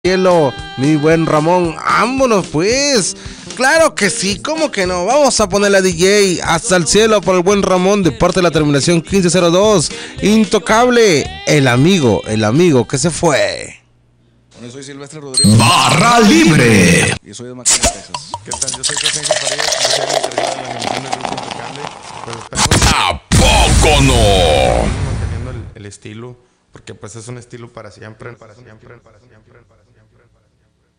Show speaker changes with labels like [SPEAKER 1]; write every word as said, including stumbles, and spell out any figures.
[SPEAKER 1] cielo, mi buen Ramón, vámonos pues. Claro que sí, ¿cómo que no? Vamos a poner la D J hasta el cielo por el buen Ramón de parte de la terminación quince cero dos. Intocable, el amigo, el amigo que se fue.
[SPEAKER 2] Bueno, soy Silvestre Rodríguez.
[SPEAKER 3] Barra Libre.
[SPEAKER 2] Y soy de McAllen, Texas.
[SPEAKER 4] ¿Qué tal? Yo soy Crescencio Farías, yo soy el encargado de la animación del grupo Intocable. Pues esperemos
[SPEAKER 3] ¿A poco no?
[SPEAKER 4] manteniendo el, el estilo, porque pues es un estilo para siempre, para siempre, para siempre, para siempre.